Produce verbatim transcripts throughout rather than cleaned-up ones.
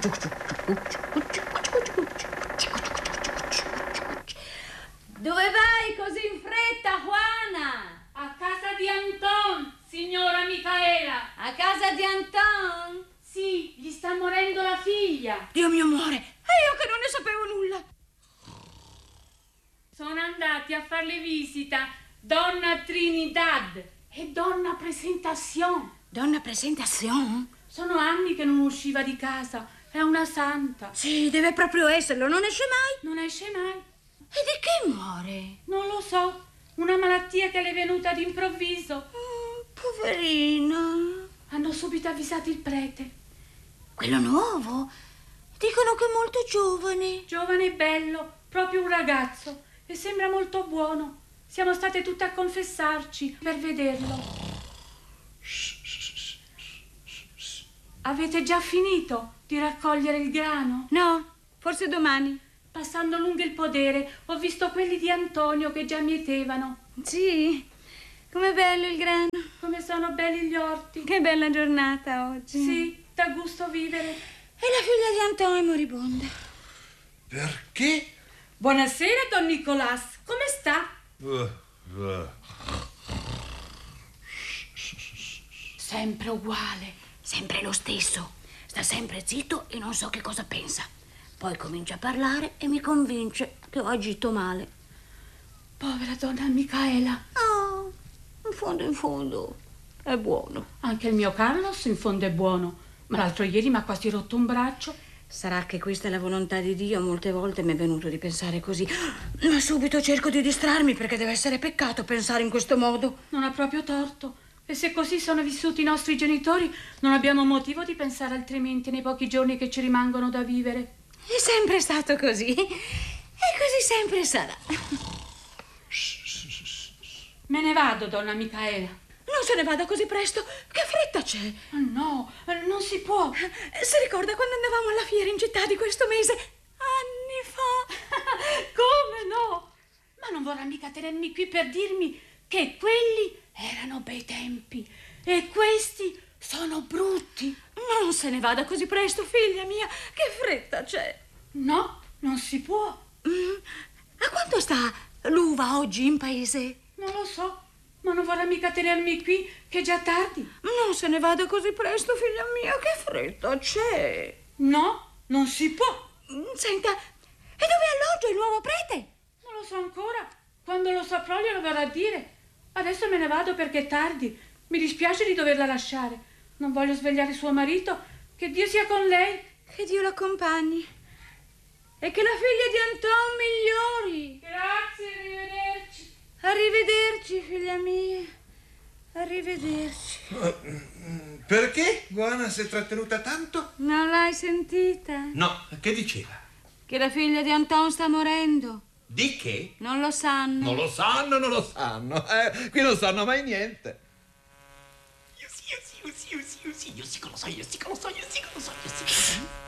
Dove vai così in fretta, Juana? A casa di Anton, signora Micaela. A casa di Anton? Sì, gli sta morendo la figlia. Dio mio amore, e io che non ne sapevo nulla. Sono andati a farle visita donna Trinidad e donna Presentación. Donna Presentación? Sono anni che non usciva di casa, è una santa. Sì, deve proprio esserlo, non esce mai? Non esce mai. E di che muore? Non lo so, una malattia che le è venuta d'improvviso. Mm, poverina. Hanno subito avvisato il prete. Quello nuovo? Dicono che è molto giovane. Giovane e bello, proprio un ragazzo. E sembra molto buono. Siamo state tutte a confessarci per vederlo. Avete già finito di raccogliere il grano? No, forse domani. Passando lungo il podere ho visto quelli di Antonio che già mietevano. Sì, com'è bello il grano. Come sono belli gli orti. Che bella giornata oggi. Sì, dà gusto vivere. E la figlia di Antonio è moribonda. Perché? Buonasera, Don Nicolas. Come sta? Uh, uh. Sempre uguale. Sempre lo stesso. Sta sempre zitto e non so che cosa pensa. Poi comincia a parlare e mi convince che ho agito male. Povera donna Micaela. Oh, in fondo in fondo è buono. Anche il mio Carlos in fondo è buono. Ma l'altro ieri mi ha quasi rotto un braccio. Sarà che questa è la volontà di Dio. Molte volte mi è venuto di pensare così. Ma subito cerco di distrarmi perché deve essere peccato pensare in questo modo. Non ha proprio torto. E se così sono vissuti i nostri genitori, non abbiamo motivo di pensare altrimenti nei pochi giorni che ci rimangono da vivere. È sempre stato così. E così sempre sarà. Me ne vado, donna Micaela. Non se ne vada così presto. Che fretta c'è? No, non si può. Si ricorda quando andavamo alla fiera in città di questo mese? Anni fa. Come no? Ma non vorrà mica tenermi qui per dirmi che quelli erano bei tempi e questi sono brutti. Non se ne vada così presto, figlia mia. Che fretta c'è. No, non si può. Mm. A quanto sta l'uva oggi in paese? Non lo so, ma non vorrà mica tenermi qui, che è già tardi. Non se ne vada così presto, figlia mia. Che fretta c'è. No, non si può. Senta, e dove alloggio il nuovo prete? Non lo so ancora. Quando lo saprò glielo verrò a dire. Adesso me ne vado perché è tardi. Mi dispiace di doverla lasciare. Non voglio svegliare suo marito. Che Dio sia con lei. Che Dio l'accompagni. E che la figlia di Anton migliori. Grazie, arrivederci. Arrivederci, figlia mia. Arrivederci. Uh, perché Juana si è trattenuta tanto? Non l'hai sentita? No, che diceva? Che la figlia di Anton sta morendo. Di che? Non lo sanno. Non lo sanno, non lo sanno. Eh, qui non sanno mai niente. Io sì, io sì, io sì, io sì, io sì, io sì che lo so, io sì che lo so, io sì che lo so, io sì che lo so.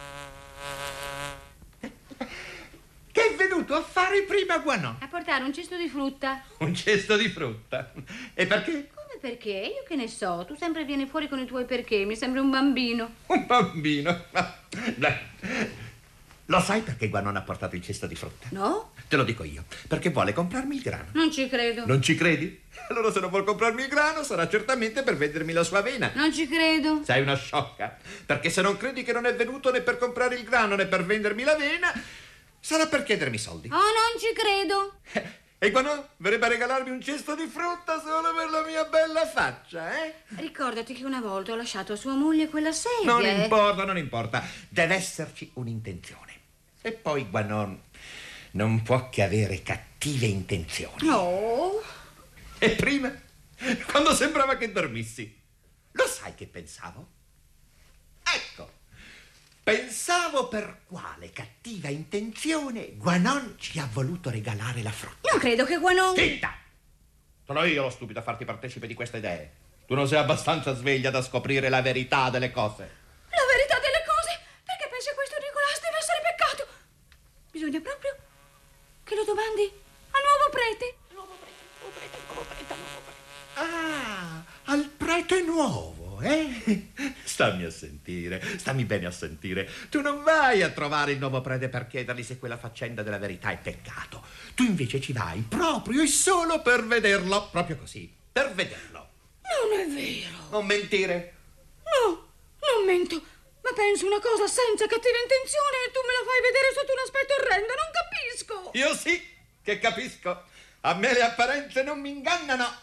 Che è venuto a fare prima Guanò? A portare un cesto di frutta. Un cesto di frutta. E perché? Come perché? Io che ne so. Tu sempre vieni fuori con i tuoi perché. Mi sembri un bambino. Un bambino. Dai. Lo sai perché Guanò ha portato il cesto di frutta? No? Te lo dico io. Perché vuole comprarmi il grano. Non ci credo. Non ci credi? Allora se non vuol comprarmi il grano sarà certamente per vendermi la sua avena. Non ci credo. Sei una sciocca. Perché se non credi che non è venuto né per comprare il grano né per vendermi l'avena, sarà per chiedermi soldi. Oh, non ci credo. E Guanò verrebbe a regalarmi un cesto di frutta solo per la mia bella faccia, eh? Ricordati che una volta ho lasciato a sua moglie quella sedia. Non eh. importa, non importa. Deve esserci un'intenzione. E poi Guanò non può che avere cattive intenzioni. No. E prima, quando sembrava che dormissi, lo sai che pensavo? Ecco, pensavo per quale cattiva intenzione Guanò ci ha voluto regalare la frutta. Non credo che Guanò... Zitta! Sono io lo stupido a farti partecipe di queste idee. Tu non sei abbastanza sveglia da scoprire la verità delle cose. La verità delle cose? Perché pensi a questo, Nicolas? Deve essere peccato. Bisogna proprio che lo domandi al nuovo prete. Nuovo prete, nuovo prete, nuovo prete, nuovo prete. Ah, al prete nuovo, eh? Stammi a sentire, stammi bene a sentire. Tu non vai a trovare il nuovo prete per chiedergli se quella faccenda della verità è peccato. Tu invece ci vai proprio e solo per vederlo, proprio così, per vederlo. Non è vero. Non mentire. No, non mento. Ma penso una cosa senza cattiva intenzione e tu me la fai vedere sotto un aspetto orrendo. Non capisco. Io sì che capisco. A me le apparenze non mi ingannano.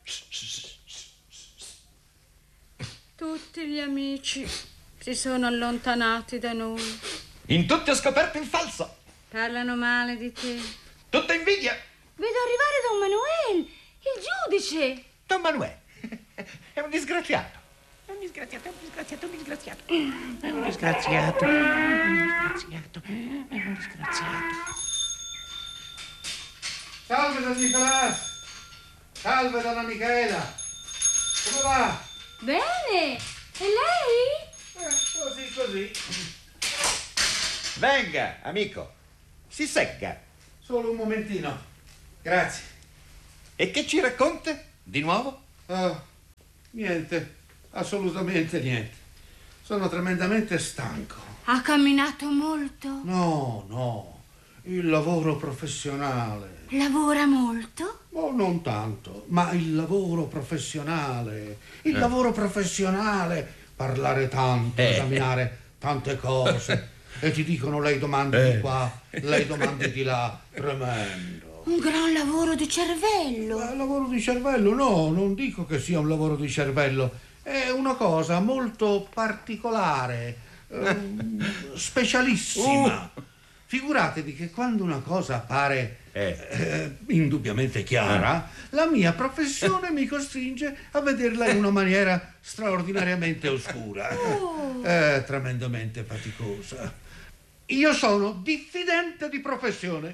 Tutti gli amici si sono allontanati da noi. In tutti ho scoperto il falso. Parlano male di te. Tutta invidia. Vedo arrivare Don Manuel, il giudice. Don Manuel è un disgraziato. È un disgraziato, è un disgraziato, è un disgraziato. È un disgraziato, è un disgraziato, è un disgraziato. Salve, Don Nicolas. Salve, Donna Michela. Come va? Bene. E lei? Eh, così, così. Venga, amico. Si secca. Solo un momentino. Grazie. E che ci racconta di nuovo? Oh, niente. Assolutamente niente. Sono tremendamente stanco. Ha camminato molto? No, no. Il lavoro professionale. Lavora molto? Oh, non tanto, ma il lavoro professionale. Il eh. lavoro professionale. Parlare tanto, eh. esaminare tante cose. E ti dicono lei domandi eh. di qua, lei domandi di là. Tremendo. Un gran lavoro di cervello. Eh, lavoro di cervello? No, non dico che sia un lavoro di cervello. È una cosa molto particolare, ehm, specialissima. Uh. Figuratevi che quando una cosa appare eh. Eh, indubbiamente chiara, eh. la mia professione mi costringe a vederla in una maniera straordinariamente oscura. Oh. È tremendamente faticosa. Io sono diffidente di professione.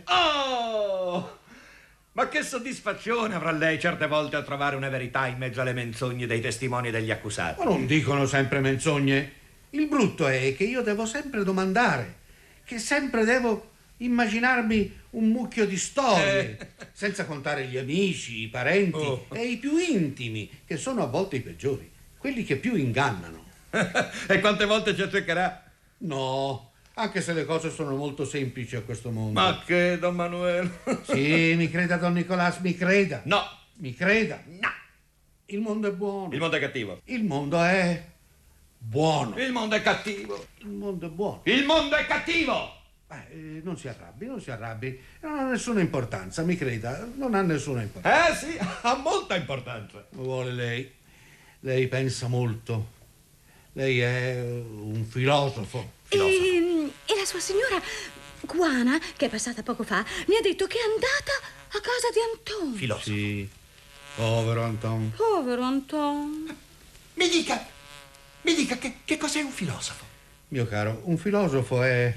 Oh! Ma che soddisfazione avrà lei certe volte a trovare una verità in mezzo alle menzogne dei testimoni e degli accusati. Ma non dicono sempre menzogne. Il brutto è che io devo sempre domandare, che sempre devo immaginarmi un mucchio di storie, eh. senza contare gli amici, i parenti oh. e i più intimi, che sono a volte i peggiori, quelli che più ingannano. E quante volte ci azzeccherà? No, anche se le cose sono molto semplici a questo mondo. Ma che, Don Manuel? Sì, mi creda, Don Nicolas, mi creda. No. Mi creda. No. Il mondo è buono. Il mondo è cattivo. Il mondo è buono. Il mondo è cattivo. Il mondo è buono. Il mondo è cattivo. Eh, non si arrabbi, non si arrabbi. Non ha nessuna importanza, mi creda. Non ha nessuna importanza. Eh sì, ha molta importanza. Lo vuole lei. Lei pensa molto. Lei è un filosofo. filosofo. E, e la sua signora Juana, che è passata poco fa, mi ha detto che è andata a casa di Anton. Filosofo. Sì. Povero Anton. Povero Anton. Mi dica, mi dica che, che cos'è un filosofo? Mio caro, un filosofo è,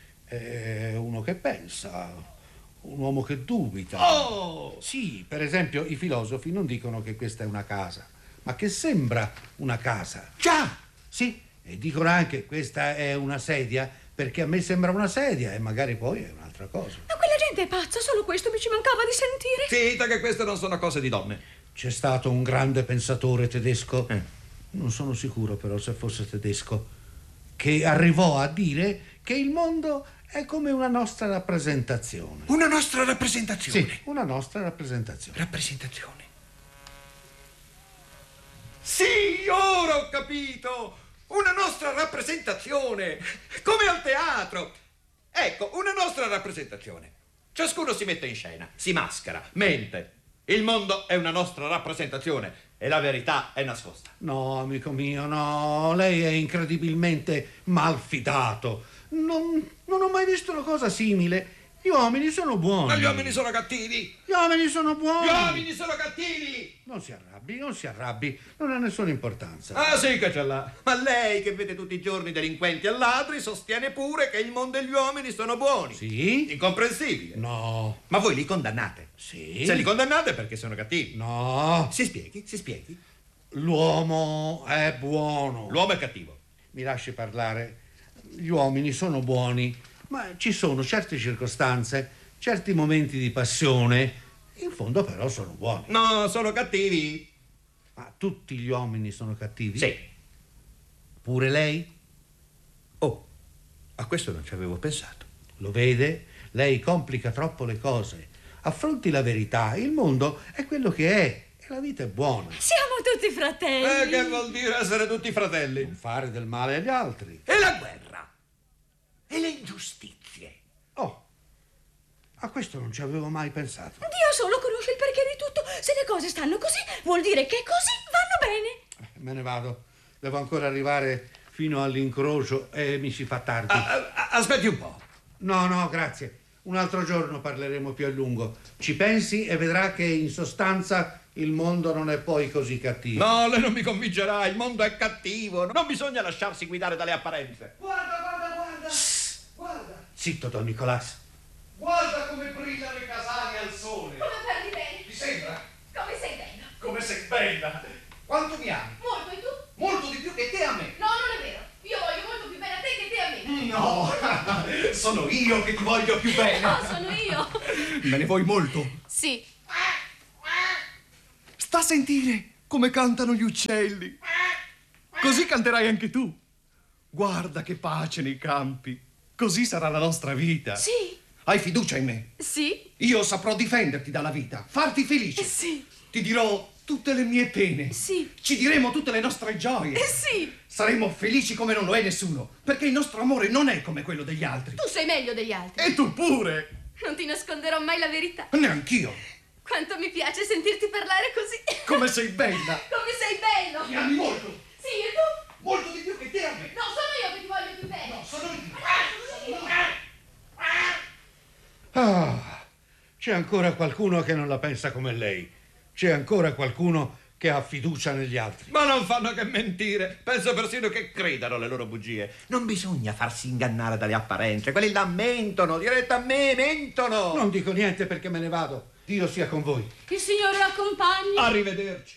è uno che pensa, un uomo che dubita. Oh! Sì, per esempio i filosofi non dicono che questa è una casa, ma che sembra una casa. Già! Sì, e dicono anche questa è una sedia perché a me sembra una sedia e magari poi è un'altra cosa. Ma quella gente è pazza, solo questo mi ci mancava di sentire. Zita, che queste non sono cose di donne. C'è stato un grande pensatore tedesco, eh. non sono sicuro però se fosse tedesco, che arrivò a dire che il mondo è come una nostra rappresentazione. Una nostra rappresentazione? Sì, una nostra rappresentazione. Rappresentazione? Sì, ora ho capito! Una nostra rappresentazione, come al teatro. Ecco, una nostra rappresentazione. Ciascuno si mette in scena, si maschera, mente. Il mondo è una nostra rappresentazione e la verità è nascosta. No, amico mio, no. Lei è incredibilmente malfidato. Non, non ho mai visto una cosa simile. Gli uomini sono buoni. Ma gli uomini sono cattivi. Gli uomini sono buoni. Gli uomini sono cattivi. Non si arrabbi, non si arrabbi. Non ha nessuna importanza. Ah, sì che ce l'ha. Ma lei, che vede tutti i giorni delinquenti e ladri, sostiene pure che il mondo e gli uomini sono buoni. Sì? Incomprensibile. No. Ma voi li condannate? Sì. Se li condannate perché sono cattivi. No. Si spieghi, si spieghi. L'uomo è buono. L'uomo è cattivo. Mi lasci parlare. Gli uomini sono buoni. Ma ci sono certe circostanze, certi momenti di passione, in fondo però sono buoni. No, sono cattivi. Ma tutti gli uomini sono cattivi? Sì. Pure lei? Oh, a questo non ci avevo pensato. Lo vede? Lei complica troppo le cose. Affronti la verità. Il mondo è quello che è e la vita è buona. Siamo tutti fratelli. Eh, che vuol dire essere tutti fratelli? Non fare del male agli altri. E la guerra? E le ingiustizie? Oh, a questo non ci avevo mai pensato. Dio solo conosce il perché di tutto. Se le cose stanno così, vuol dire che così vanno bene. Eh, Me ne vado. Devo ancora arrivare fino all'incrocio e mi si fa tardi. Ah, ah, aspetti un po'. No, no, grazie. Un altro giorno parleremo più a lungo. Ci pensi e vedrà che in sostanza il mondo non è poi così cattivo. No, lei non mi convincerà. Il mondo è cattivo. Non bisogna lasciarsi guidare dalle apparenze. Guarda, guarda, guarda. Shh, guarda. Zitto, Don Nicolas. Guarda come brillano i casali al sole. Come parli bene? Ti sembra? Come sei bello? Come sei bella. Quanto mi ami? Molto, e tu? Molto di più che te a me. No, non è vero. Io voglio molto più bene a te che te a me. No, sono io che ti voglio più bene. No, sono io. Me ne vuoi molto? Sì. Sta a sentire come cantano gli uccelli. Così canterai anche tu. Guarda che pace nei campi. Così sarà la nostra vita. Sì. Hai fiducia in me? Sì. Io saprò difenderti dalla vita, farti felice. Sì. Ti dirò tutte le mie pene. Sì. Ci diremo tutte le nostre gioie. Sì. Saremo felici come non lo è nessuno, perché il nostro amore non è come quello degli altri. Tu sei meglio degli altri. E tu pure. Non ti nasconderò mai la verità. Neanch'io. Quanto mi piace sentirti parlare così. Come sei bella. Come sei bello. Mi ami molto. Sì, e tu? Molto di più che te a me. No, sono io che ti voglio più bene. No, sono io. Sono io. Ah, c'è ancora qualcuno che non la pensa come lei. C'è ancora qualcuno che ha fiducia negli altri. Ma non fanno che mentire. Penso persino che credano alle loro bugie. Non bisogna farsi ingannare dalle apparenze. Quelli là mentono, diretta a me, mentono. Non dico niente perché me ne vado. Dio sia con voi. Il Signore l'accompagni. Arrivederci.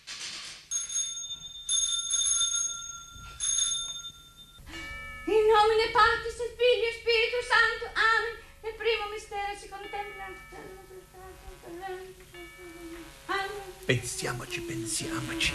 In nomine Patris et Filii e Spiritus Sancto. Amen. Nel primo mistero si contempla. Pensiamoci, pensiamoci.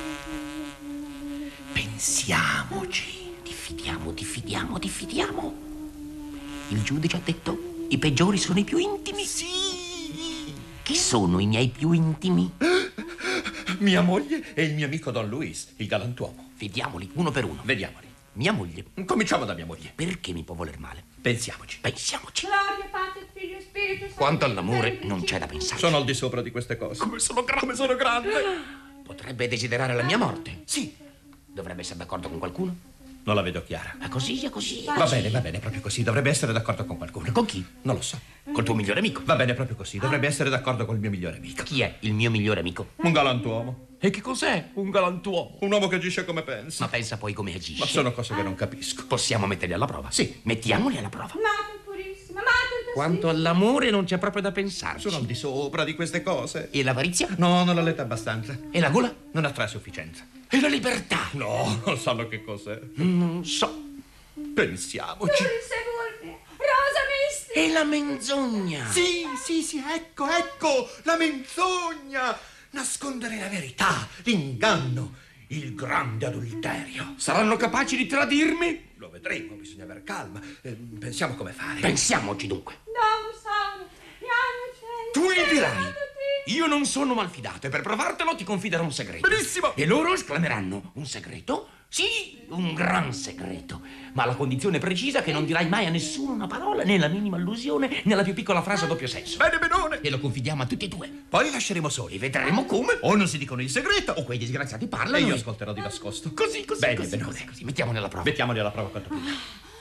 Pensiamoci. Diffidiamo, diffidiamo, diffidiamo. Il giudice ha detto: i peggiori sono i più intimi. Sì. Chi sono i miei più intimi? Mia moglie e il mio amico Don Luis, il galantuomo. Vediamoli uno per uno. Vediamoli. Mia moglie. Cominciamo da mia moglie. Perché mi può voler male? Pensiamoci. Pensiamoci. Gloria Patri, Figlio e Spirito Santo. Quanto all'amore non c'è da pensare. Sono al di sopra di queste cose. Come sono grande, come sono grande. Potrebbe desiderare la mia morte. Sì. Dovrebbe essere d'accordo con qualcuno. Non la vedo chiara. Ma così, è così. Va bene, va bene, proprio così. Dovrebbe essere d'accordo con qualcuno. Con chi? Non lo so. Col tuo migliore amico. Va bene, proprio così. Dovrebbe essere d'accordo col mio migliore amico. Chi è il mio migliore amico? Un galantuomo. E che cos'è un galantuomo? Un uomo che agisce come pensa. Ma pensa poi come agisce. Ma sono cose che non capisco. Possiamo metterli alla prova? Sì. Mettiamoli alla prova. Mater purissima, Mater Quanto all'amore non c'è proprio da pensarci. Sono al di sopra di queste cose. E l'avarizia? No, non l'ho letta abbastanza. E la gola? Non attrae a sufficienza. E la libertà? No, non sanno che cos'è. Non so. Pensiamoci. Sepolcre, Rosa Mistica. E la menzogna? Sì, sì, sì, ecco, ecco, la menzogna. Nascondere la verità, l'inganno, il grande adulterio. Saranno capaci di tradirmi? Lo vedremo, bisogna aver calma. Eh, pensiamo come fare. Pensiamoci dunque. Domus Sauro, Ianno Tu gli dirai: tutti. io non sono malfidato e per provartelo ti confiderò un segreto. Benissimo. E loro esclameranno: un segreto? Sì, un gran segreto. Ma alla condizione precisa che non dirai mai a nessuno una parola, né la minima allusione, né la più piccola frase a doppio senso. Bene, benone. E lo confidiamo a tutti e due. Poi li lasceremo soli. E vedremo come. O non si dicono il segreto, O quei disgraziati e parlano. io e- ascolterò di nascosto. Così, così, Bene, così, benone. così, così. Mettiamoli alla prova. Mettiamoli alla prova quanto prima.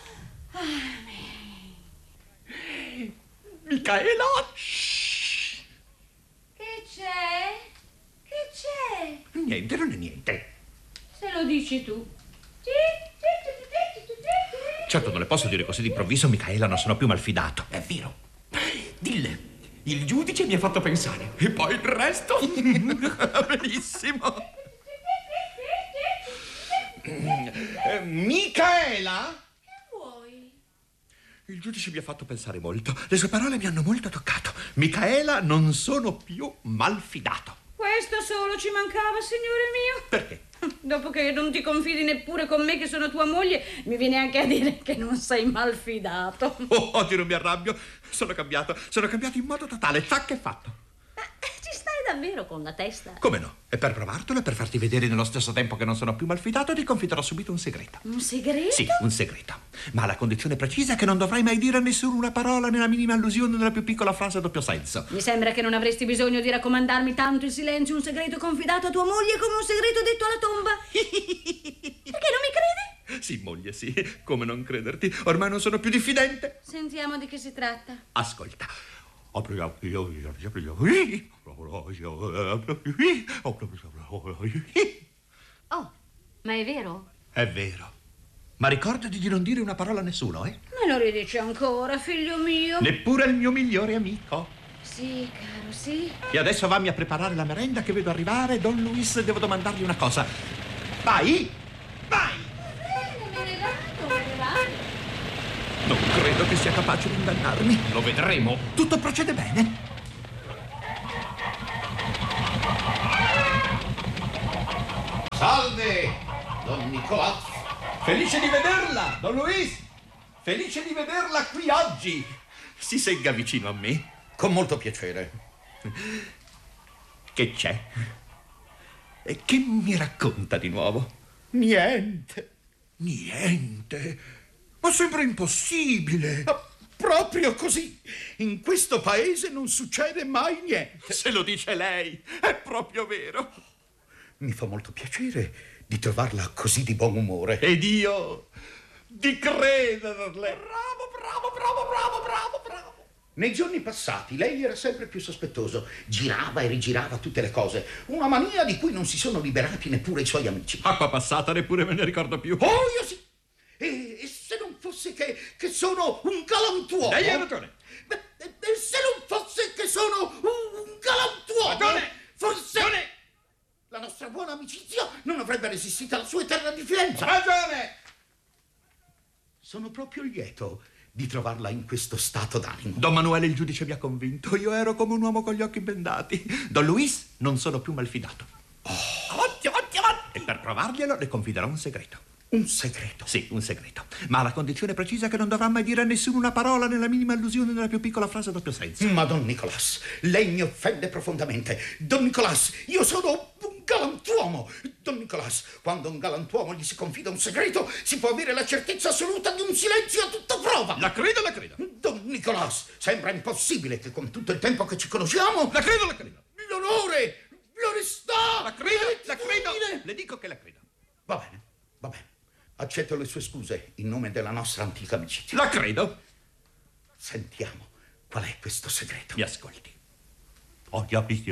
Micaela! Che c'è? Che c'è? Niente, non è niente. Se lo dici tu. Certo, non le posso dire così d'improvviso, Micaela, non sono più malfidato. È vero. Dille, il giudice mi ha fatto pensare. E poi il resto? Benissimo. Eh, Micaela? Che vuoi? Il giudice mi ha fatto pensare molto. Le sue parole mi hanno molto toccato. Micaela, non sono più malfidato. Questo solo ci mancava, signore mio. Perché? Dopo che non ti confidi neppure con me che sono tua moglie, mi viene anche a dire che non sei malfidato. Oh, oggi non mi arrabbio. Sono cambiato. Sono cambiato in modo totale. Tac, è fatto. Ma ci stai davvero con la testa? Come no? E per provartelo e per farti vedere nello stesso tempo che non sono più malfidato, ti confiderò subito un segreto. Un segreto? Sì, un segreto. Ma alla condizione precisa che non dovrai mai dire a nessuno una parola, né la minima allusione, nella più piccola frase a doppio senso. Mi sembra che non avresti bisogno di raccomandarmi tanto il silenzio, un segreto confidato a tua moglie come un segreto detto alla tomba. Perché non mi credi? Sì, moglie, sì. Come non crederti? Ormai non sono più diffidente. Sentiamo di che si tratta. Ascolta. Oh, ma è vero? È vero. Ma ricordati di non dire una parola a nessuno, eh? Me lo ridici ancora, figlio mio? Neppure al mio migliore amico. Sì, caro, sì. E adesso vammi a preparare la merenda che vedo arrivare. Don Luis, devo domandargli una cosa. Vai! Vai! Bene, me ne vado, me ne vado. Non credo che sia capace di ingannarmi. Lo vedremo. Tutto procede bene. Salve, Don Nicolò. Felice di vederla, Don Luis. Felice di vederla qui oggi. Si segga vicino a me. Con molto piacere. Che c'è? E che mi racconta di nuovo? Niente, niente. Ma sembra impossibile. Ma proprio così. In questo paese non succede mai niente. Se lo dice lei, è proprio vero. Mi fa molto piacere di trovarla così di buon umore. Ed io di crederle. Bravo, bravo, bravo, bravo, bravo, bravo. Nei giorni passati lei era sempre più sospettoso. Girava e rigirava tutte le cose. Una mania di cui non si sono liberati neppure i suoi amici. Acqua passata, neppure me ne ricordo più. Oh, io sì. E, e se non fosse che, che sono un galantuomo. Lei ha ragione. Beh, e, e se non fosse che sono un, un galantuomo. Ragione. Forse Ragione. la nostra buona amicizia non avrebbe resistito alla sua eterna diffidenza. Ragione. Sono proprio lieto di trovarla in questo stato d'animo. Don Manuele il giudice mi ha convinto. Io ero come un uomo con gli occhi bendati. Don Luis non sono più malfidato. Oh. Avanti, avanti, avanti. E per provarglielo le confiderò un segreto. Un segreto? Sì, un segreto. Ma alla condizione precisa che non dovrà mai dire a nessuno una parola, nella minima allusione, nella più piccola frase a doppio senso. Ma Don Nicolas, lei mi offende profondamente. Don Nicolas, io sono un galantuomo. Don Nicolas, quando un galantuomo gli si confida un segreto, si può avere la certezza assoluta di un silenzio a tutta prova. La credo, la credo. Don Nicolas, sembra impossibile che con tutto il tempo che ci conosciamo... La credo, la credo. L'onore, l'onestà... La credo, la l'attitudine- credo. Le dico che la credo. Va bene, va bene. Accetto le sue scuse in nome della nostra antica amicizia. La credo. Sentiamo, qual è questo segreto? Mi ascolti. Oh,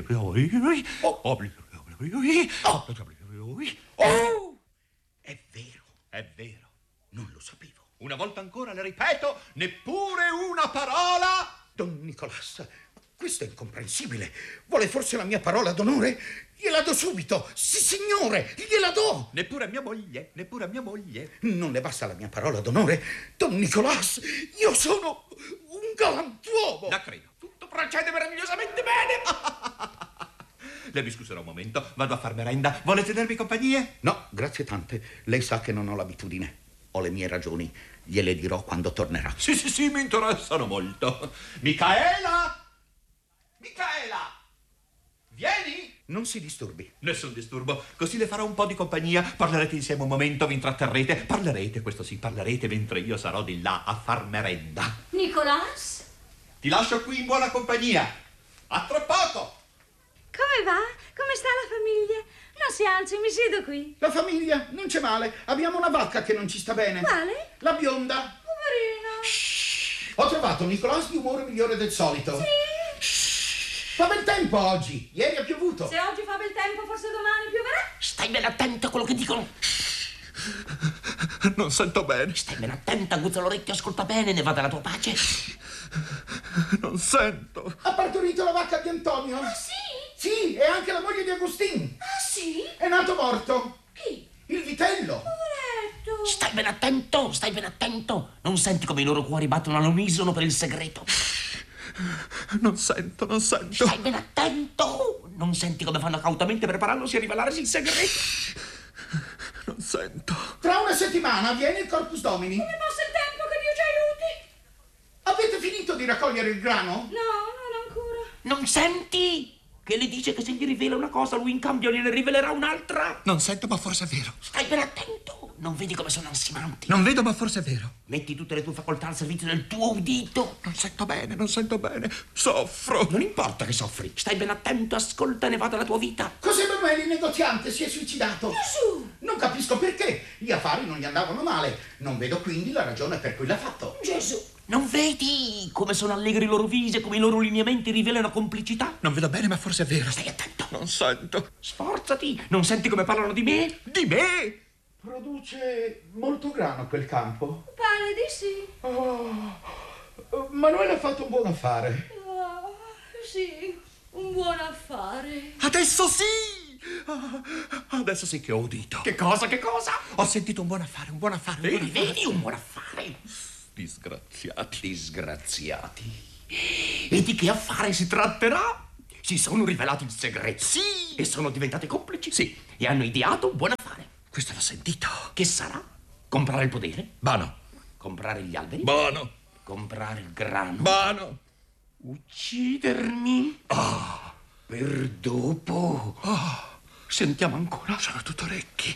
Oh, è vero, è vero. non lo sapevo. Una volta ancora le ripeto, neppure una parola. Don Nicolas, questo è incomprensibile. Vuole forse la mia parola d'onore? Gliela do subito. Sì, signore, gliela do. Neppure a mia moglie, neppure a mia moglie. Non le basta la mia parola d'onore? Don Nicolas, io sono un galantuomo. La credo. Tutto procede meravigliosamente bene. Le mi scuserò un momento, vado a far merenda. Vuole tenermi compagnia? No, grazie tante. Lei sa che non ho l'abitudine. Ho le mie ragioni. Gliele dirò quando tornerà. Sì, sì, sì, mi interessano molto. Micaela! Micaela! Vieni! Non si disturbi. Nessun disturbo, così le farò un po' di compagnia. Parlerete insieme un momento, vi intratterrete. Parlerete, questo sì, parlerete mentre io sarò di là a far merenda. Nicolas? Ti lascio qui in buona compagnia. A tra poco! Come va? Come sta la famiglia? Non si alzi, mi siedo qui. La famiglia, non c'è male. Abbiamo una vacca che non ci sta bene. Quale? La bionda. Poverino. Ho trovato Nicolas di umore migliore del solito. Sì. Fa bel tempo oggi. Ieri ha piovuto. Se oggi fa bel tempo, forse domani pioverà. Stai ben attento a quello che dicono. Non sento bene. Stai ben attenta, aguzza l'orecchio, ascolta bene, ne va della tua pace. Non sento. Ha partorito la vacca di Antonio. Ah, sì? Sì, e anche la moglie di Agustin. Ah, sì? È nato morto. Chi? Il vitello. Poveretto. Stai ben attento, stai ben attento. Non senti come i loro cuori battono all'unisono per il segreto. Non sento, non sento. Stai ben attento. Non senti come fanno cautamente preparandosi a rivelarsi il segreto. sento. Tra una settimana avviene il Corpus Domini. Come passa il tempo, che Dio ci aiuti? Avete finito di raccogliere il grano? No, non ancora. Non senti? Che le dice che se gli rivela una cosa, lui in cambio gliene rivelerà un'altra? Non sento, ma forse è vero. Stai ben attento. Non vedi come sono ansimanti? Non vedo, ma forse è vero. Metti tutte le tue facoltà al servizio del tuo udito. Non sento bene, non sento bene. Soffro. Non importa che soffri. Stai ben attento, ascolta e ne va della tua vita. José Manuel, il negoziante, si è suicidato. Gesù! Non capisco perché. Gli affari non gli andavano male. Non vedo quindi la ragione per cui l'ha fatto. Gesù! Non vedi come sono allegri i loro visi e come i loro lineamenti rivelano complicità? Non vedo bene, ma forse è vero. Stai attento. Non sento. Sforzati. Non senti come parlano di me? Di me? Produce molto grano quel campo. Pare di sì. Oh, Manuele ha fatto un buon affare. Oh, sì, un buon affare. Adesso sì! Ah, adesso sì che ho udito. Che cosa, che cosa? Ho sentito un buon affare, un buon affare. Un buon Vedi, affare. vedi, un buon affare. Disgraziati. Disgraziati. E di che affare si tratterà? Si sono rivelati il segreto. Sì! E sono diventati complici. Sì. E hanno ideato un buon affare. Questo l'ho sentito. Che sarà? Comprare il potere? Buono. Comprare gli alberi? Buono. Comprare il grano? Buono. Uccidermi? Ah, per dopo. Oh, Sentiamo ancora. sono tutto orecchi.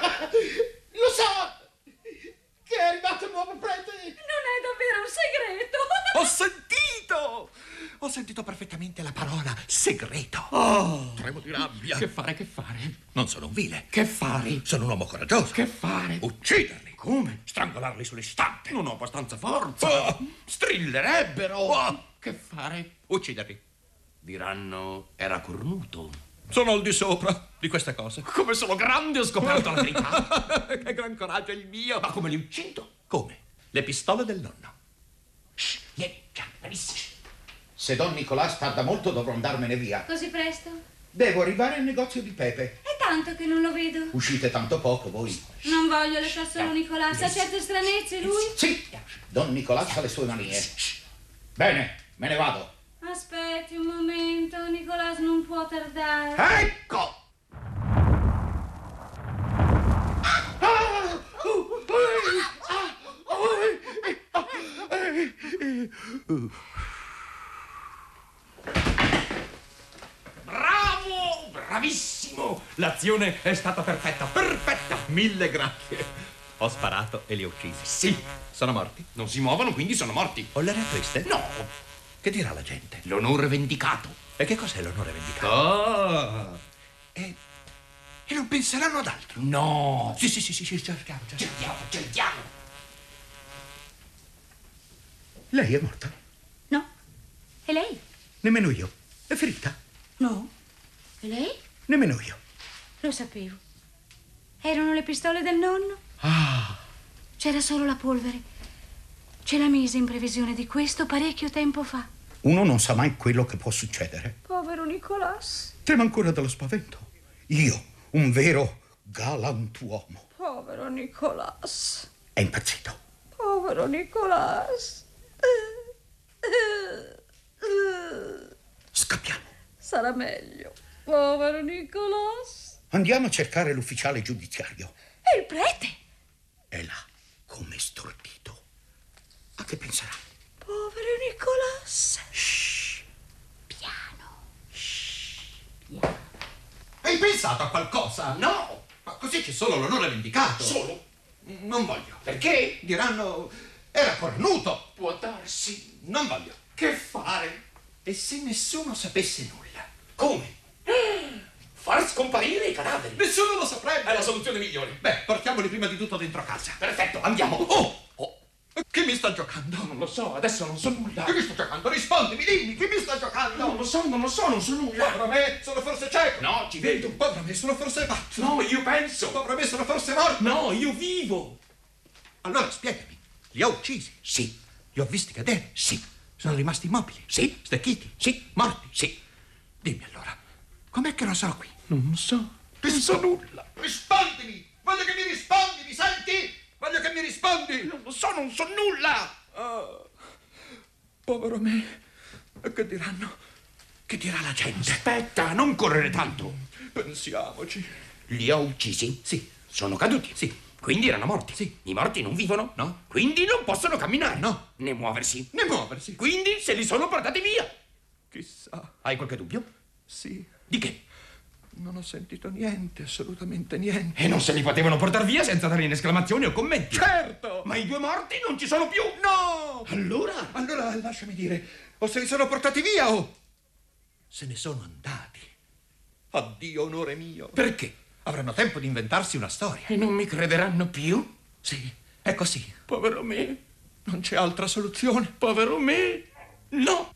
Lo so! Che è arrivato il nuovo prete! Non è davvero un segreto. Ho sentito! Ho sentito perfettamente la parola segreto. Oh, tremo di rabbia. Che fare, che fare? Non sono un vile. Che fare? Sono un uomo coraggioso. Che fare? Ucciderli. Come? Strangolarli sull'istante. Non ho abbastanza forza. Oh. Strillerebbero. Oh. Che fare? Ucciderli. Diranno, era cornuto. Sono al di sopra di queste cose. Come sono grande, ho scoperto la verità. Che gran coraggio è il mio. Ma come li uccido? Come? Le pistole del nonno. Shh, vieni, già, benissimo. Se Don Nicolà tarda molto dovrò andarmene via. Così presto? Devo arrivare al negozio di Pepe. È tanto che non lo vedo. Uscite tanto poco voi. Non voglio lasciare solo Nicolà. Sa certe stranezze lui? Sì, Don Nicolà ha le sue manie. Bene, me ne vado. Aspetti un momento, Nicolà non può tardare. Ecco! Bravo, bravissimo. L'azione è stata perfetta, perfetta. Mille grazie. Ho sparato e li ho uccisi. Sì, Sono morti? non si muovono, quindi sono morti. Ho l'aria triste? No, Che dirà la gente? l'onore vendicato. E che cos'è l'onore vendicato? Ah, E, e non penseranno ad altro. no. Sì, sì, sì, sì, sì, cerchiamo, cerchiamo. Cerchiamo, cerchiamo. Lei è morta? No? E lei? Nemmeno io. È ferita? No? E lei? Nemmeno io. Lo sapevo. Erano le pistole del nonno? Ah, C'era solo la polvere. Ce la mise in previsione di questo parecchio tempo fa. uno non sa mai quello che può succedere. Povero Nicolas. Trema ancora dallo spavento. Io, un vero galantuomo. Povero Nicolas. È impazzito. Povero Nicolas. Scappiamo. Sarà meglio. Povero Nicolas. Andiamo a cercare l'ufficiale giudiziario. E il prete? È là, come stordito. A che penserà? Povero Nicolas. Shh. Piano. Hai pensato a qualcosa? No, Ma così c'è solo l'onore vendicato. solo. Non voglio. Perché? Diranno, era cornuto. Può darsi. Non voglio. Che fare? E se nessuno sapesse nulla? Come? Far scomparire i cadaveri. Nessuno lo saprebbe. È la soluzione migliore. Beh, portiamoli prima di tutto dentro casa. Perfetto, andiamo. Oh! Oh, Chi mi sta giocando? non lo so, adesso non so nulla. Chi mi sta giocando? Rispondimi, dimmi, chi mi sta giocando? Non lo so, non lo so, non so nulla. Povero me, sono forse cieco. No, ci vedo. Povero me, sono forse pazzo. No, io penso. Povero me, sono forse morto. No, io vivo. Allora spiegami, li ho uccisi? Sì, Li ho visti cadere? sì, Sono rimasti immobili? sì, Stecchiti? sì, Morti? sì. Dimmi allora, com'è che non sono qui? Non lo so. Non so nulla. Rispondimi! Voglio che mi rispondi, mi senti? Voglio che mi rispondi! Non lo so, non so nulla. Ah, povero me. E che diranno? Che dirà la gente? Aspetta, non correre tanto. Pensiamoci. Li ho uccisi? Sì, Sono caduti? Sì. Quindi erano morti? Sì. I morti non vivono? No. Quindi non possono camminare? No. Né muoversi? Né muoversi. Quindi se li sono portati via? Chissà. Hai qualche dubbio? Sì. Di che? Non ho sentito niente, assolutamente niente. E non se li potevano portare via senza dare in esclamazioni o commenti? Certo! Ma i due morti non ci sono più! No! Allora? Allora lasciami dire, o se li sono portati via o se ne sono andati. Addio, onore mio. Perché? Avranno tempo di inventarsi una storia. E non mi crederanno più? Sì, è così. Povero me. Non c'è altra soluzione. Povero me. No.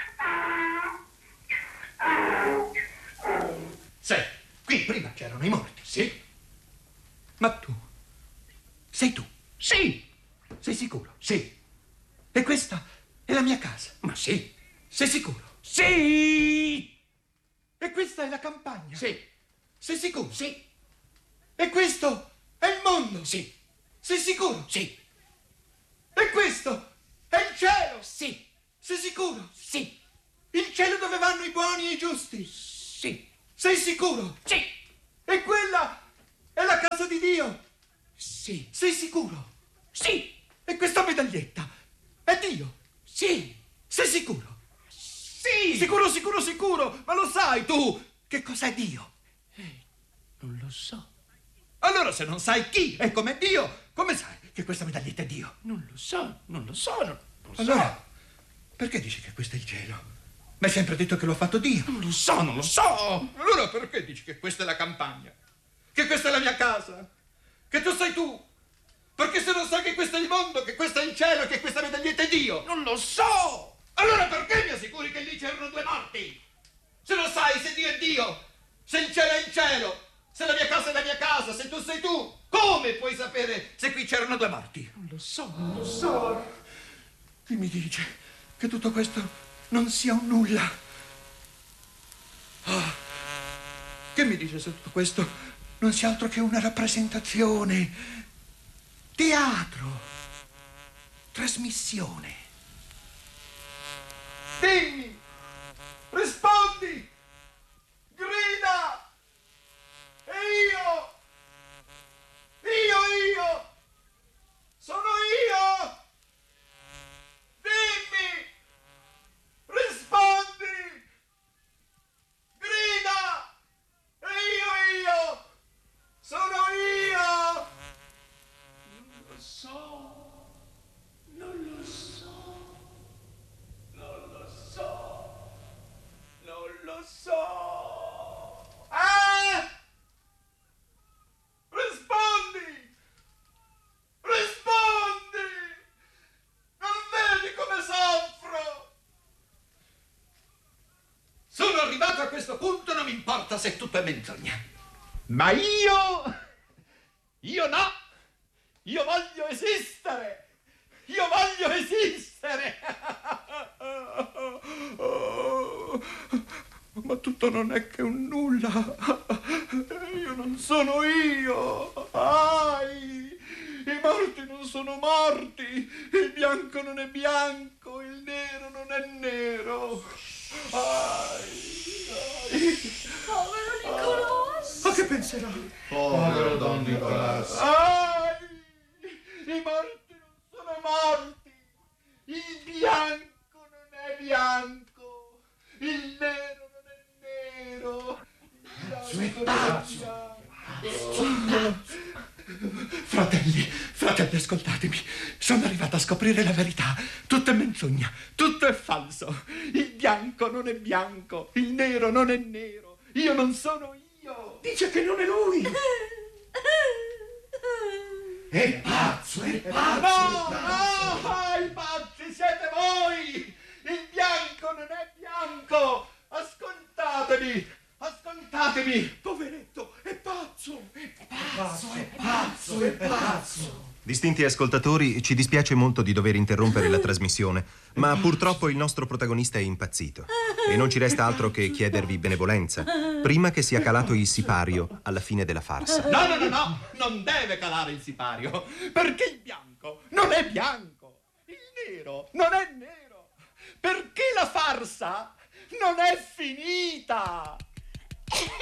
Sai, qui prima c'erano i morti. Sì. Ma tu? Sei tu? Sì. Sei sicuro? Sì. E questa è la mia casa. Ma sì. Sei sicuro? Sì. E questa è la campagna. Sì. Sei sicuro? Sì. E questo è il mondo. Sì. Sei sicuro? Sì. E questo è il cielo. Sì. Sei sicuro? Sì. Il cielo dove vanno i buoni e i giusti. Sì. Sei sicuro? Sì. E quella è la casa di Dio. Sì. Sei sicuro? Sì. E questa medaglietta è Dio. Sì. Sei sicuro? Sì. Sicuro, sicuro, sicuro. Ma lo sai tu che cos'è Dio? Non lo so. Allora se non sai chi è come Dio, come sai che questa medaglietta è Dio? Non lo so. Non lo so. Non lo so. Allora, perché dici che questo è il cielo? Mi hai sempre detto che l'ho fatto Dio. Non lo so. Non lo so. Allora perché dici che questa è la campagna? Che questa è la mia casa? Che tu sei tu? Perché se non sai che questo è il mondo, che questo è il cielo, che questa medaglietta è Dio? Non lo so. Allora perché mi assicuri che lì c'erano due morti? Se lo sai, se Dio è Dio, se il cielo è il cielo, se la mia casa è la mia casa, se tu sei tu, come puoi sapere se qui c'erano due morti? Non lo so. Non lo so. Chi mi dice che tutto questo non sia un nulla? Ah, che mi dice se tutto questo non sia altro che una rappresentazione, teatro, trasmissione? Dimmi, rispondi, grida, e io, io, io, sono io, dimmi, rispondi, grida, e io, io, sono io. Non lo so. Non lo so. Non lo so. Non lo so. Eh? Rispondi! Rispondi! Non vedi come soffro? Sono arrivato a questo punto, non mi importa se tutto è menzogna. Ma io... Io no! Io voglio esistere! Io voglio esistere! Oh, ma tutto non è che un nulla. Io non sono io. Ai, i morti non sono morti. Il bianco non è bianco. Il nero non è nero. Ai, ai. Povero Nicolas. Ma che penserà? Povero Don Nicolas. Ai, i morti non sono morti. Il bianco non è bianco. Il nero non è nero. Il bianco non è bianco. Fratelli, fratelli, ascoltatemi. Sono arrivata a scoprire la verità. Tutto è menzogna, tutto è falso. Il bianco non è bianco, il nero non è nero. Io non sono io. Dice che non è lui. È pazzo, è pazzo. No, no, i pazzi siete voi. Il bianco non è bianco. Ascoltatemi, ascoltatemi. Poveretto, è pazzo. È pazzo, è pazzo, è pazzo. Distinti ascoltatori, ci dispiace molto di dover interrompere la trasmissione, ma purtroppo il nostro protagonista è impazzito e non ci resta altro che chiedervi benevolenza prima che sia calato il sipario alla fine della farsa. No, no, no, no, non deve calare il sipario, perché il bianco non è bianco, il nero non è nero, perché la farsa non è finita.